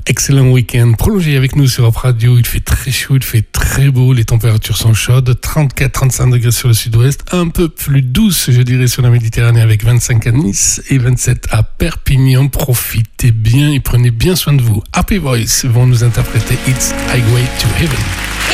Excellent week-end prolongé avec nous sur Hop Radio. Il fait très chaud, il fait très beau, les températures sont chaudes, 34-35 degrés sur le sud-ouest, un peu plus douce je dirais sur la Méditerranée avec 25 à Nice et 27 à Perpignan. Profitez bien et prenez bien soin de vous. Happy Voice vont nous interpréter It's Highway to Heaven.